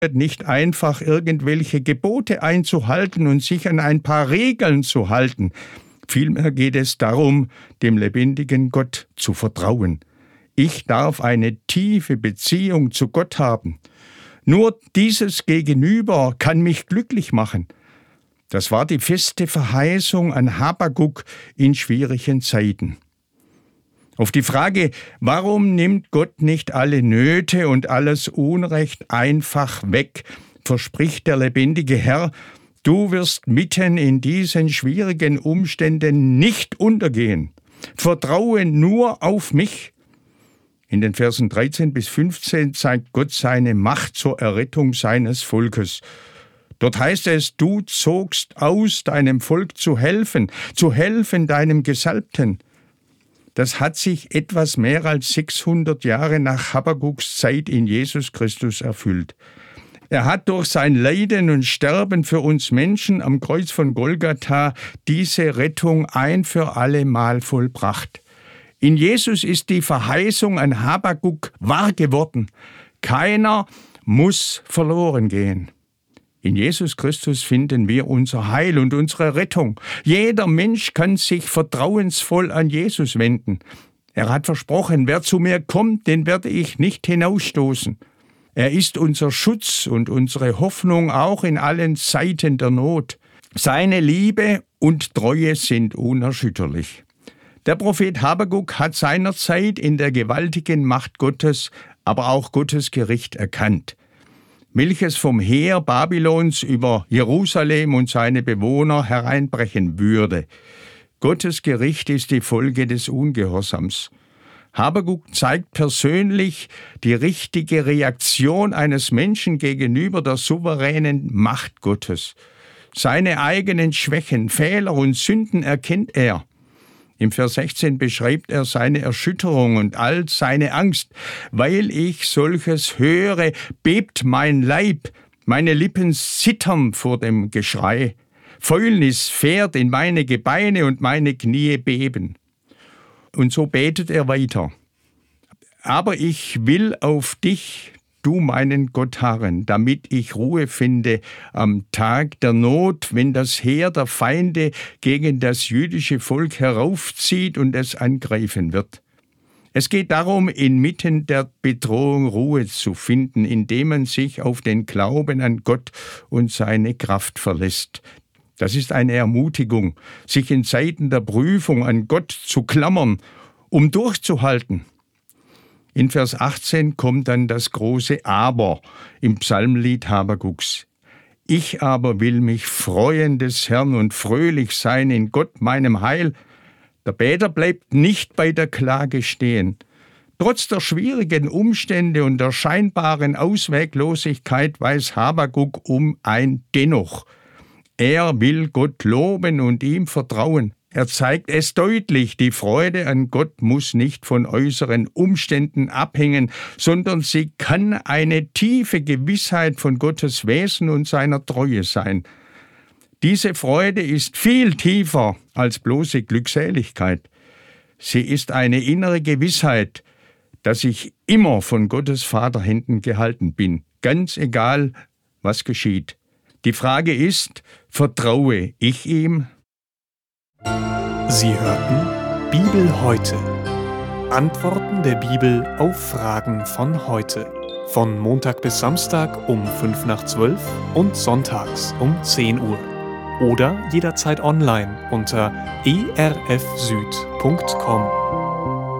nicht einfach irgendwelche Gebote einzuhalten und sich an ein paar Regeln zu halten. Vielmehr geht es darum, dem lebendigen Gott zu vertrauen. Ich darf eine tiefe Beziehung zu Gott haben. Nur dieses Gegenüber kann mich glücklich machen. Das war die feste Verheißung an Habakuk in schwierigen Zeiten. Auf die Frage, warum nimmt Gott nicht alle Nöte und alles Unrecht einfach weg, verspricht der lebendige Herr, du wirst mitten in diesen schwierigen Umständen nicht untergehen. Vertraue nur auf mich. In den Versen 13 bis 15 zeigt Gott seine Macht zur Errettung seines Volkes. Dort heißt es, du zogst aus, deinem Volk zu helfen deinem Gesalbten. Das hat sich etwas mehr als 600 Jahre nach Habakuks Zeit in Jesus Christus erfüllt. Er hat durch sein Leiden und Sterben für uns Menschen am Kreuz von Golgatha diese Rettung ein für alle Mal vollbracht. In Jesus ist die Verheißung an Habakuk wahr geworden. Keiner muss verloren gehen. In Jesus Christus finden wir unser Heil und unsere Rettung. Jeder Mensch kann sich vertrauensvoll an Jesus wenden. Er hat versprochen, wer zu mir kommt, den werde ich nicht hinausstoßen. Er ist unser Schutz und unsere Hoffnung auch in allen Zeiten der Not. Seine Liebe und Treue sind unerschütterlich. Der Prophet Habakuk hat seinerzeit in der gewaltigen Macht Gottes, aber auch Gottes Gericht erkannt, welches vom Heer Babylons über Jerusalem und seine Bewohner hereinbrechen würde. Gottes Gericht ist die Folge des Ungehorsams. Habakuk zeigt persönlich die richtige Reaktion eines Menschen gegenüber der souveränen Macht Gottes. Seine eigenen Schwächen, Fehler und Sünden erkennt er. Im Vers 16 beschreibt er seine Erschütterung und all seine Angst. Weil ich solches höre, bebt mein Leib, meine Lippen zittern vor dem Geschrei. Fäulnis fährt in meine Gebeine und meine Knie beben. Und so betet er weiter. Aber ich will auf dich, du meinen Gott harren, damit ich Ruhe finde am Tag der Not, wenn das Heer der Feinde gegen das jüdische Volk heraufzieht und es angreifen wird. Es geht darum, inmitten der Bedrohung Ruhe zu finden, indem man sich auf den Glauben an Gott und seine Kraft verlässt. Das ist eine Ermutigung, sich in Zeiten der Prüfung an Gott zu klammern, um durchzuhalten. In Vers 18 kommt dann das große Aber im Psalmlied Habakuks. Ich aber will mich freuen des Herrn und fröhlich sein in Gott meinem Heil. Der Beter bleibt nicht bei der Klage stehen. Trotz der schwierigen Umstände und der scheinbaren Ausweglosigkeit weiß Habakuk um ein Dennoch. Er will Gott loben und ihm vertrauen. Er zeigt es deutlich, die Freude an Gott muss nicht von äußeren Umständen abhängen, sondern sie kann eine tiefe Gewissheit von Gottes Wesen und seiner Treue sein. Diese Freude ist viel tiefer als bloße Glückseligkeit. Sie ist eine innere Gewissheit, dass ich immer von Gottes Vaterhänden gehalten bin, ganz egal, was geschieht. Die Frage ist, vertraue ich ihm? Sie hörten Bibel heute. Antworten der Bibel auf Fragen von heute. Von Montag bis Samstag um 11:55 und sonntags um 10 Uhr. Oder jederzeit online unter erfsüd.com.